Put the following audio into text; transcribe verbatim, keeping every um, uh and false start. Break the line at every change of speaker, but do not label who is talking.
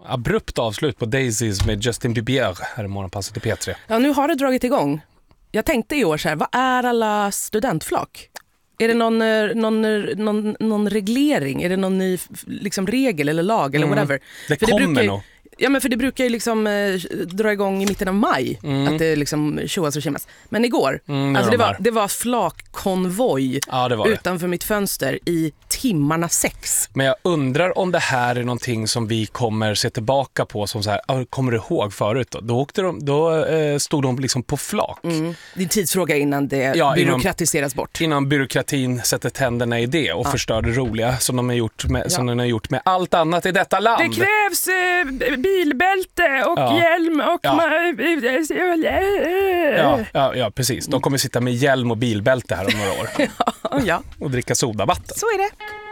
abrupt avslut på Daisies med Justin Bieber här i morgonpasset i P tre.
Ja, nu har det dragit igång. Jag tänkte i år så här, vad är alla studentflak? Är det någon, någon, någon, någon reglering? Är det någon ny liksom, regel eller lag eller
mm.
whatever?
Det
för
kommer
det brukar,
nog.
Ja, men för det brukar ju liksom eh, dra igång i mitten av maj.
Mm.
Att det liksom tjoas och kämmas. Men igår,
mm,
alltså
de
det, var, det var flakkonvoj
ja, det var det.
utanför mitt fönster i timmarna sex.
Men jag undrar om det här är någonting som vi kommer se tillbaka på som så här, kommer du ihåg förut då? Då, åkte de, då eh, stod de liksom på flak.
Mm. Det är en tidsfråga innan det
ja,
byråkratiseras
innan,
bort.
Innan byråkratin sätter tänderna i det och ja. förstör det roliga som de har gjort med, ja. som de har gjort med allt annat i detta land.
Det krävs eh, bilbälte och ja. hjälm och
ja.
Ma-
ja, ja, ja, precis. De kommer sitta med hjälm och bilbälte här om några år.
ja, ja.
Och dricka sodavatten.
Så är det.